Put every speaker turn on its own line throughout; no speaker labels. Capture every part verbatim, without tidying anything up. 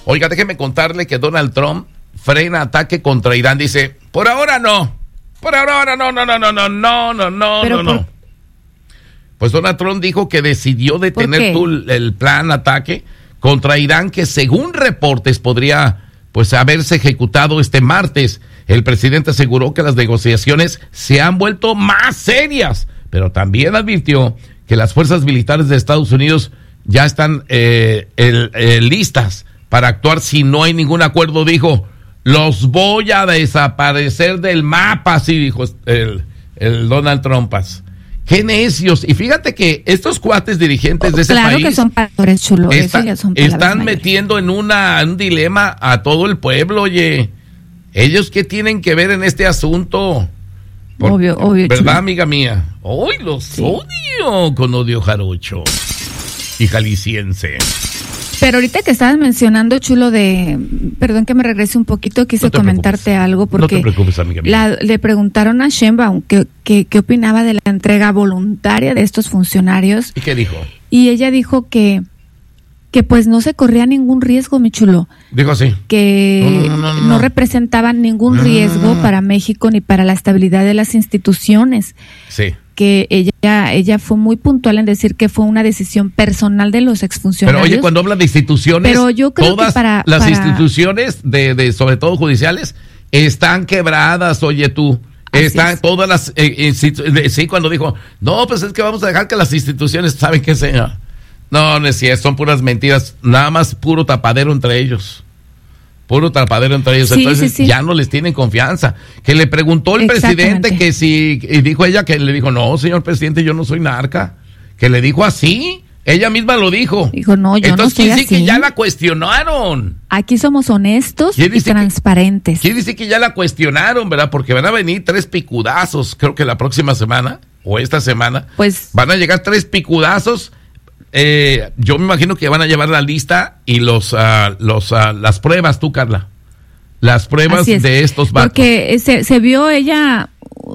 Oiga, déjeme contarle que Donald Trump frena ataque contra Irán. Dice, por ahora no. Por ahora no, no, no, no, no, no, no, no, no, no. Pues Donald Trump dijo que decidió detener el, el plan ataque contra Irán, que según reportes podría pues haberse ejecutado este martes. El presidente aseguró que las negociaciones se han vuelto más serias, pero también advirtió que las fuerzas militares de Estados Unidos ya están eh, el, el, listas para actuar si no hay ningún acuerdo. Dijo, los voy a desaparecer del mapa, así dijo el, el Donald Trump. ¡Qué necios! Y fíjate que estos cuates dirigentes de ese
claro
país...
Claro que son palabras chulos.
Está, son están mayores. Metiendo en una, un dilema a todo el pueblo, oye. ¿Ellos qué tienen que ver en este asunto? Por,
obvio, obvio.
¿Verdad,
chulo.
amiga mía? ¡Hoy los sí. odio con odio jarocho y jalisciense!
Pero ahorita que estabas mencionando, Chulo, de... Perdón que me regrese un poquito, quise no comentarte preocupes. algo, porque
no te preocupes, amiga mía.
La, le preguntaron a Sheinbaum qué que, que opinaba de la entrega voluntaria de estos funcionarios.
¿Y qué dijo?
Y ella dijo que, que pues no se corría ningún riesgo, mi Chulo.
Dijo así.
Que no, no, no, no. no representaban ningún no, riesgo no, no. para México ni para la estabilidad de las instituciones.
Sí.
Que ella ella fue muy puntual en decir que fue una decisión personal de los exfuncionarios.
Pero oye, cuando habla de instituciones,
pero yo creo
todas
que para,
las
para...
instituciones, de, de sobre todo judiciales, están quebradas, oye tú. Así están es. todas las... Eh, institu- sí, cuando dijo, no, pues es que vamos a dejar que las instituciones, ¿saben qué, señor? No, no es cierto, son puras mentiras, nada más puro tapadero entre ellos. Puro tapadero entre ellos,
sí,
entonces
sí, sí.
ya no les tienen confianza. Que le preguntó el presidente que si, y dijo ella que le dijo, no, señor presidente, yo no soy narca. Que le dijo así, ella misma lo dijo.
Dijo, no, yo
entonces,
no soy así.
Entonces quiere decir que ya la cuestionaron.
Aquí somos honestos y transparentes.
Quiere decir que ya la cuestionaron, ¿verdad? Porque van a venir tres picudazos, creo que la próxima semana, o esta semana.
Pues
van a llegar tres picudazos. Eh, yo me imagino que van a llevar la lista y los, uh, los uh, las pruebas, tú, Carla. Las pruebas de estos vatos.
Porque se, se vio ella,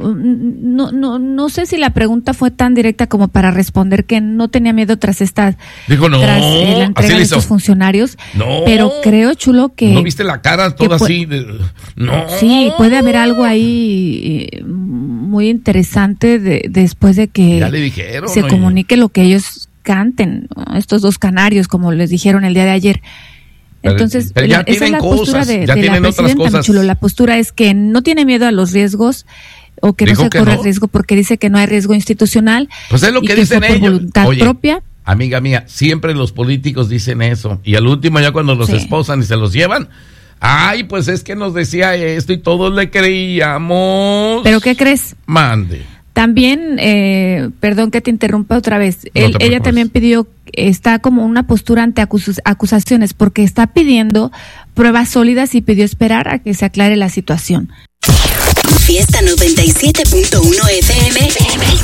no, no, no sé si la pregunta fue tan directa como para responder que no tenía miedo tras esta,
Dijo, no,
tras eh, la entrega de estos funcionarios.
No.
Pero creo, Chulo, que...
¿No viste la cara toda así? De, no.
Sí, puede haber algo ahí eh, muy interesante de, después de que
ya le dijeron,
se
oye.
comunique lo que ellos canten, estos dos canarios, como les dijeron el día de ayer. Entonces,
pero ya
la, esa es la
cosas,
postura de,
ya
de la presidenta, mi Chulo. La postura es que no tiene miedo a los riesgos o que Dijo no se que corre no. riesgo porque dice que no hay riesgo institucional.
Pues es lo que,
que
dicen
fue por
ellos.
voluntad
Oye,
propia.
Amiga mía, siempre los políticos dicen eso y al último ya cuando los sí. esposan y se los llevan, ay, pues es que nos decía esto y todos le creíamos.
¿Pero qué crees?
Mande.
También, eh, perdón que te interrumpa otra vez, no Él, ella también pidió, está como una postura ante acus- acusaciones porque está pidiendo pruebas sólidas y pidió esperar a que se aclare la situación.
Fiesta noventa y siete punto uno F M